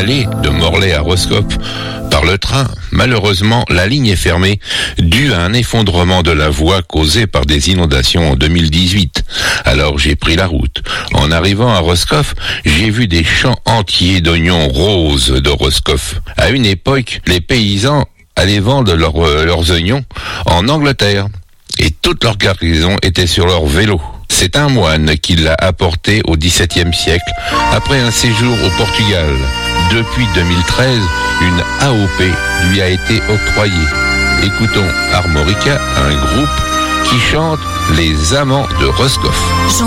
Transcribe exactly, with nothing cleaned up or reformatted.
aller de Morlaix à Roscoff par le train. Malheureusement, la ligne est fermée due à un effondrement de la voie causé par des inondations en deux mille dix-huit. Alors j'ai pris la route. En arrivant à Roscoff, j'ai vu des champs entiers d'oignons roses de Roscoff. À une époque, les paysans allaient vendre leur, euh, leurs oignons en Angleterre et toute leur cargaison était sur leur vélo. C'est un moine qui l'a apporté au dix-septième siècle après un séjour au Portugal. Depuis deux mille treize, une A O P lui a été octroyée. Écoutons Armorica, un groupe qui chante Les Amants de Roscoff.